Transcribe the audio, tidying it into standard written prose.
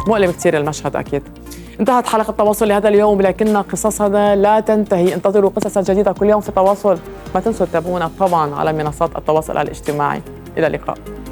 مؤلم كتير المشهد أكيد. انتهت حلقة التواصل لهذا اليوم، لكن قصصنا لا تنتهي. انتظروا قصصا جديدة كل يوم في التواصل. ما تنسوا تتابعونا طبعا على منصات التواصل الاجتماعي. إلى اللقاء.